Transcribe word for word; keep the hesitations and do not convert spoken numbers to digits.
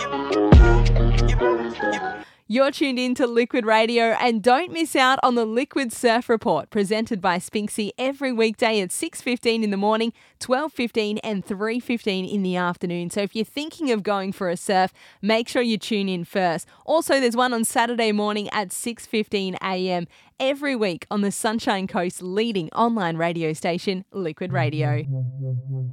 You're tuned in to Liquid Radio, and don't miss out on the Liquid Surf Report, presented by Spinksy every weekday at six fifteen in the morning, twelve fifteen and three fifteen in the afternoon. So if you're thinking of going for a surf, make sure you tune in first. Also, there's one on Saturday morning at six fifteen a m every week on the Sunshine Coast's leading online radio station, Liquid Radio.